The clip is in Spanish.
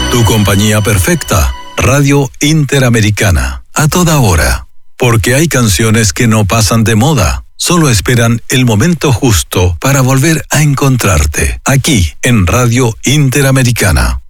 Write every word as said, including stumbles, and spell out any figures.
Tu compañía perfecta, Radio Interamericana, a toda hora. Porque hay canciones que no pasan de moda, solo esperan el momento justo para volver a encontrarte, aquí en Radio Interamericana.